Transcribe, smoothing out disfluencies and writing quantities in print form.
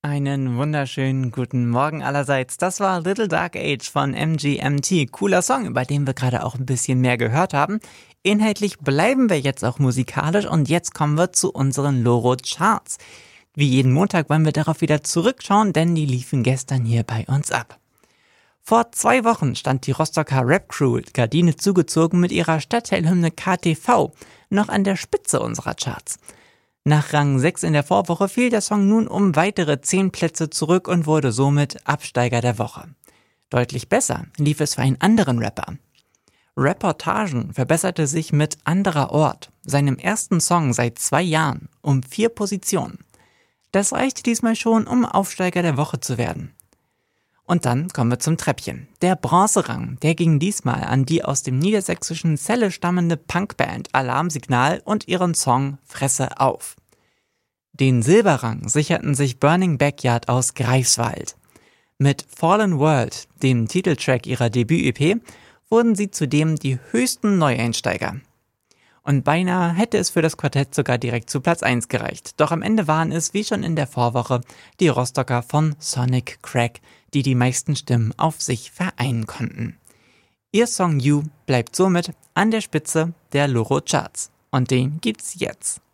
Einen wunderschönen guten Morgen allerseits. Das war Little Dark Age von MGMT. Cooler Song, über den wir gerade auch ein bisschen mehr gehört haben. Inhaltlich bleiben wir jetzt auch musikalisch und jetzt kommen wir zu unseren Loro Charts. Wie jeden Montag wollen wir darauf wieder zurückschauen, denn die liefen gestern hier bei uns ab. Vor 2 Wochen stand die Rostocker Rap-Crew Gardine zugezogen mit ihrer Stadtteilhymne KTV noch an der Spitze unserer Charts. Nach Rang 6 in der Vorwoche fiel der Song nun um weitere 10 Plätze zurück und wurde somit Absteiger der Woche. Deutlich besser lief es für einen anderen Rapper. Reportagen verbesserte sich mit Anderer Ort, seinem ersten Song seit 2 Jahren, um 4 Positionen. Das reichte diesmal schon, um Aufsteiger der Woche zu werden. Und dann kommen wir zum Treppchen. Der Bronzerang, der ging diesmal an die aus dem niedersächsischen Celle stammende Punkband Alarmsignal und ihren Song Fresse auf. Den Silberrang sicherten sich Burning Backyard aus Greifswald. Mit Fallen World, dem Titeltrack ihrer Debüt-EP, wurden sie zudem die höchsten Neueinsteiger. Und beinahe hätte es für das Quartett sogar direkt zu Platz 1 gereicht. Doch am Ende waren es, wie schon in der Vorwoche, die Rostocker von Sonic Crack, die die meisten Stimmen auf sich vereinen konnten. Ihr Song You bleibt somit an der Spitze der Loro Charts. Und den gibt's jetzt.